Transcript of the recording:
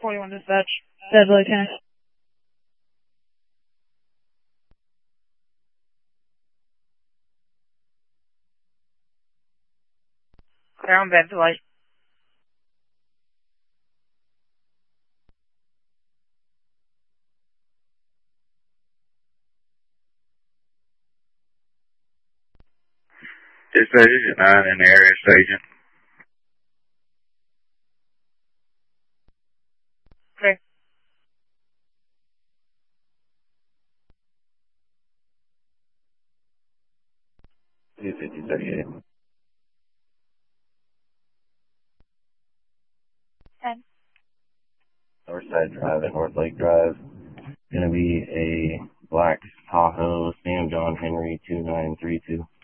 41 dispatch. Dead Lieutenant. Clear on ventilate. Dispatch is 9 in the area station. Clear. $250 10. Northside Drive and North Lake Drive. Gonna be a black Tahoe Sam John Henry 2932.